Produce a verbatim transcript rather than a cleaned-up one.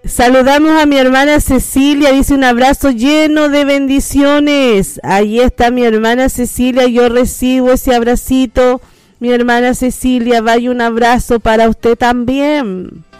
Saludamos a mi hermana Cecilia, dice un abrazo lleno de bendiciones. Ahí está mi hermana Cecilia, yo recibo ese abracito. Mi hermana Cecilia, vaya un abrazo para usted también.